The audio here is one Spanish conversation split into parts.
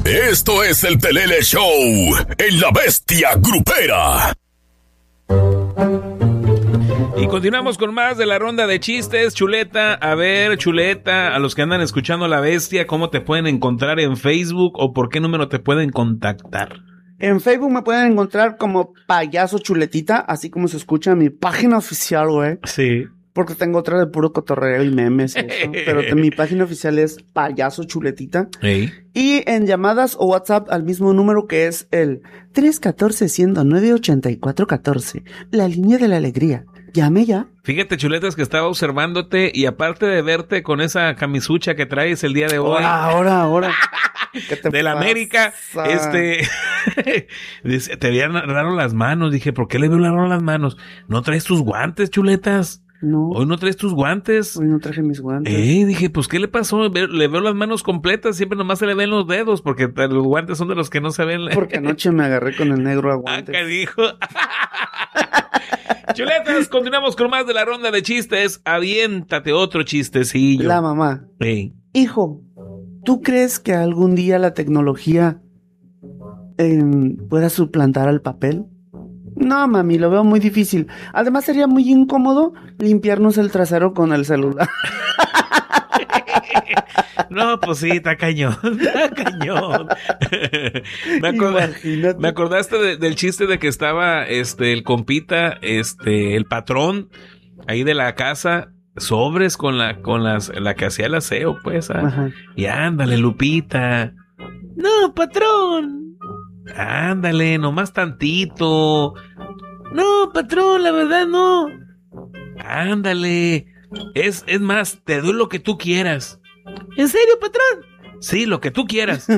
Esto es el Pelele Show en La Bestia Grupera. Y continuamos con más de la ronda de chistes, Chuleta. A ver, Chuleta, a los que andan escuchando La Bestia, ¿cómo te pueden encontrar en Facebook o por qué número te pueden contactar? En Facebook me pueden encontrar como Payaso Chuletita, así como se escucha en mi página oficial, güey. Sí. Porque tengo otra de puro cotorreo y memes y eso. Pero mi página oficial es Payaso Chuletita. Hey. Y en llamadas o WhatsApp al mismo número que es el 314-109-8414. La línea de la alegría. Llame ya. Fíjate, Chuletas, que estaba observándote y aparte de verte con esa camisucha que traes el día de hoy. Ahora. De la América, dice, te veían raro las manos. Dije, ¿por qué le veo raro las manos? ¿No traes tus guantes, Chuletas? No. Hoy no traes tus guantes. Hoy no traje mis guantes. Dije, pues, ¿qué le pasó? Le veo las manos completas, siempre nomás se le ven los dedos, porque los guantes son de los que no se ven. Porque anoche me agarré con el negro a guantes. Acá dijo. Chuletas, continuamos con más de la ronda de chistes. Aviéntate otro chistecillo. La mamá. Sí. Hijo, ¿tú crees que algún día la tecnología pueda suplantar al papel? No, mami, lo veo muy difícil. Además sería muy incómodo limpiarnos el trasero con el celular. No, pues sí, está cañón. Está cañón. Me acordaste del chiste de que estaba el compita, el patrón ahí de la casa, sobres con la que hacía el aseo, pues. Ajá. Y ándale, Lupita. No, patrón. Ándale, nomás tantito. No, patrón, la verdad no. Ándale. Es más, te doy lo que tú quieras. ¿En serio, patrón? Sí, lo que tú quieras.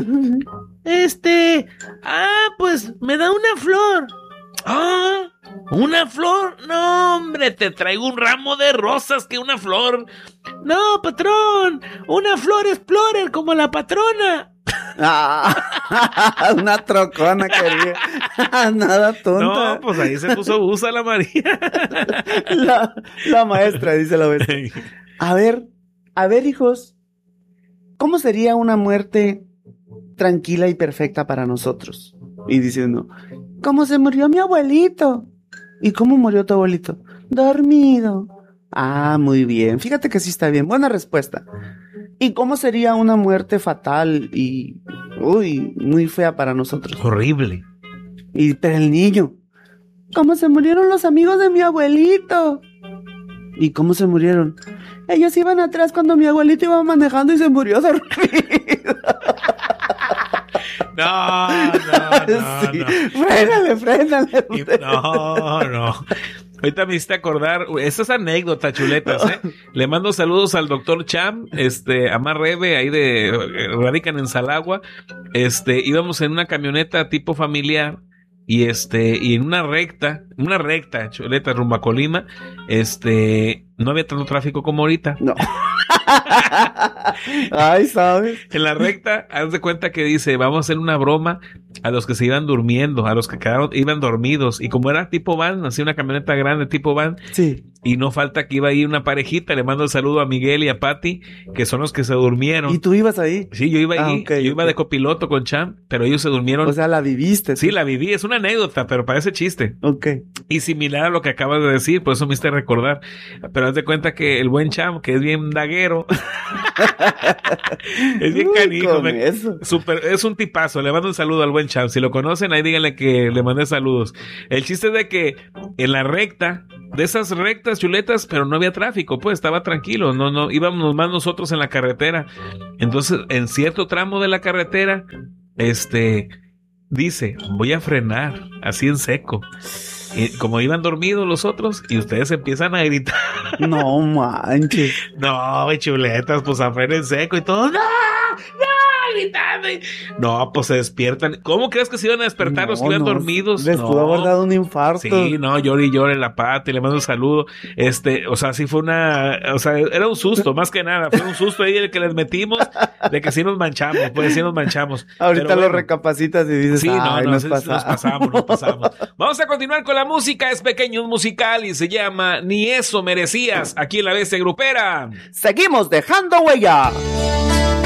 Pues me da una flor. ¿Ah? ¿Una flor? No, hombre, te traigo un ramo de rosas que una flor. No, patrón, una flor explorer como la patrona. Una trocona quería. Nada tonta. No, pues ahí se puso busa la María. La maestra, dice la bestia. A ver, hijos, ¿cómo sería una muerte tranquila y perfecta para nosotros? Y diciendo, ¿cómo se murió mi abuelito? ¿Y cómo murió tu abuelito? Dormido. Ah, muy bien. Fíjate que sí está bien. Buena respuesta. ¿Y cómo sería una muerte fatal y muy fea para nosotros? Horrible. Pero el niño, ¿cómo se murieron los amigos de mi abuelito? ¿Y cómo se murieron? Ellos iban atrás cuando mi abuelito iba manejando y se murió dormido. No. Sí. Frénale. No. Ahorita me hiciste acordar, esa es anécdota, Chuletas, Le mando saludos al doctor Cham, a Mar Rebe, ahí radican en Salagua. Íbamos en una camioneta tipo familiar y en una recta, Chuleta, rumbo a Colima, no había tanto tráfico como ahorita. No. Ay, ¿sabes? En la recta, haz de cuenta que dice, vamos a hacer una broma a los que se iban durmiendo, a los que iban dormidos. Y como era tipo van, así una camioneta grande tipo van. Sí. Y no falta que iba ahí una parejita. Le mando el saludo a Miguel y a Pati, que son los que se durmieron. ¿Y tú ibas ahí? Sí, yo iba ahí. Okay, yo iba de copiloto con Cham, pero ellos se durmieron. O sea, la viviste. Sí, la viví. Es una anécdota, pero parece chiste. Ok. Y similar a lo que acabas de decir, por eso me hiciste recordar. Pero haz de cuenta que el buen Cham, que es bien daguero, es bien canijo. Es un tipazo. Le mando un saludo al buen Cham. Si lo conocen, ahí díganle que le mandé saludos. El chiste es de que en la recta, de esas rectas, Chuletas, pero no había tráfico, pues estaba tranquilo, no íbamos más nosotros en la carretera. Entonces, en cierto tramo de la carretera, dice, voy a frenar, así en seco. Y como iban dormidos los otros, y ustedes empiezan a gritar. No manches. No, Chuletas, pues a freno en seco y todo. ¡No! Gritando. No, pues se despiertan. ¿Cómo crees que se iban a despertar los que iban dormidos? Les pudo haber dado un infarto. Sí, no, llore la Pati, le mando un saludo. O sea, sí fue era un susto, más que nada. Fue un susto ahí el que les metimos, de que sí nos manchamos, Ahorita lo recapacitas y dices, sí, nos pasamos. Vamos a continuar con la música, es pequeño, un musical y se llama Ni eso merecías, aquí en La Bestia Grupera. Seguimos dejando huella.